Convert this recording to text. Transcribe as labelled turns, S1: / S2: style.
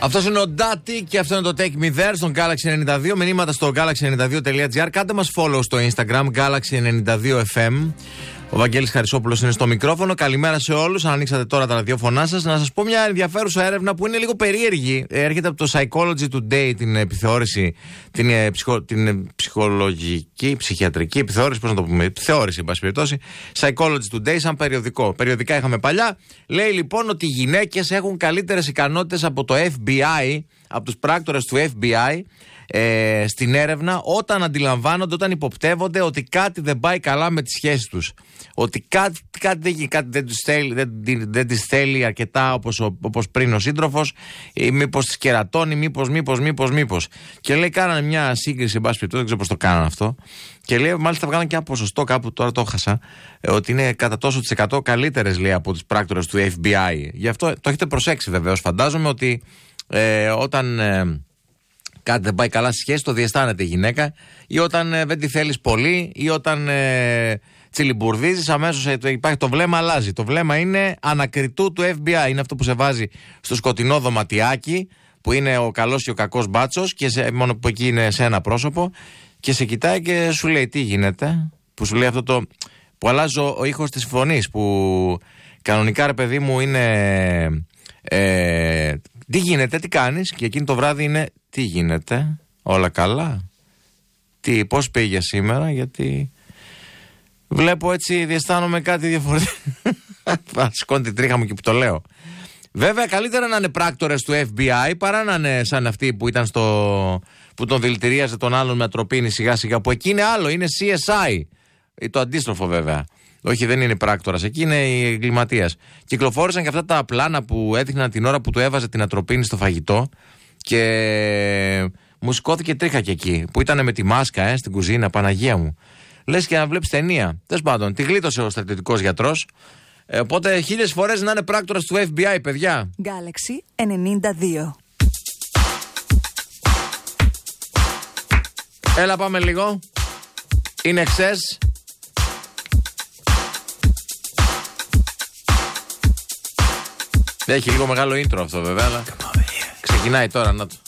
S1: Αυτός είναι ο Ντάτι και αυτό είναι το Take Me There στον Galaxy 92. Μηνύματα στο galaxy92.gr. Κάντε μας follow στο Instagram Galaxy92FM. Ο Βαγγέλης Χαρισόπουλος είναι στο μικρόφωνο. Καλημέρα σε όλους. Αν ανοίξατε τώρα τα ραδιόφωνά σας, να σας πω μια ενδιαφέρουσα έρευνα που είναι λίγο περίεργη. Έρχεται από το Psychology Today, την επιθεώρηση, την ψυχολογική, ψυχιατρική επιθεώρηση, πώς να το πούμε, επιθεώρηση, εν πάση περιπτώσει. Psychology Today, σαν περιοδικό. Περιοδικά είχαμε παλιά. Λέει λοιπόν ότι οι γυναίκες έχουν καλύτερες ικανότητες από το FBI, από τους πράκτορες του FBI. Στην έρευνα, όταν αντιλαμβάνονται, όταν υποπτεύονται ότι κάτι δεν πάει καλά με τις σχέσεις τους. Ότι κάτι δεν τις θέλει αρκετά όπως πριν ο σύντροφος, ή μήπως τις κερατώνει, μήπως. Και λέει, κάνανε μια σύγκριση, εν πάση περιπτώσει, δεν ξέρω πώς το κάνανε αυτό. Και λέει, μάλιστα βγάλανε και ένα ποσοστό κάπου, τώρα το έχασα, ότι είναι κατά τόσο τις 100 καλύτερες, λέει, από τις πράκτορες του FBI. Γι' αυτό το έχετε προσέξει βεβαίως. Φαντάζομαι ότι όταν κάτι δεν πάει καλά στη σχέση, το διαισθάνεται η γυναίκα, ή όταν δεν τη θέλεις πολύ, ή όταν τσιλιμπουρδίζεις, αμέσως υπάρχει το βλέμμα, αλλάζει. Το βλέμμα είναι ανακριτού του FBI. Είναι αυτό που σε βάζει στο σκοτεινό δωματιάκι, που είναι ο καλός και ο κακός μπάτσος, και μόνο που εκεί είναι σε ένα πρόσωπο, και σε κοιτάει και σου λέει τι γίνεται. Που σου λέει αυτό το. Που αλλάζει ο ήχος της φωνής, που κανονικά, ρε παιδί μου, είναι. Τι γίνεται, τι κάνεις, και εκείνο το βράδυ είναι τι γίνεται, όλα καλά, πώς πήγε σήμερα, γιατί βλέπω έτσι, διαισθάνομαι κάτι διαφορετικό. Σηκώνει την τρίχα μου και που το λέω. Βέβαια καλύτερα να είναι πράκτορες του FBI παρά να είναι σαν αυτοί που ήταν που τον δηλητηρίαζε τον άλλον με ατροπίνη σιγά σιγά, που εκεί είναι άλλο, είναι CSI, ή το αντίστροφο βέβαια. Όχι, δεν είναι πράκτορας, εκεί είναι η εγκληματίας. Κυκλοφόρησαν και αυτά τα πλάνα που έδειχναν την ώρα που του έβαζε την ατροπίνη στο φαγητό, και μου σηκώθηκε τρίχα και εκεί, που ήταν με τη μάσκα στην κουζίνα, Παναγία μου. Λες και να βλέπεις ταινία. Τέλος πάντων, τη γλίτωσε ο στρατιωτικός γιατρός. Οπότε 1000 φορές να είναι πράκτορας του FBI, παιδιά.
S2: Galaxy 92.
S1: Έλα, πάμε λίγο. Είναι χθες. Έχει λίγο μεγάλο intro αυτό βέβαια, αλλά ξεκινάει τώρα, να το.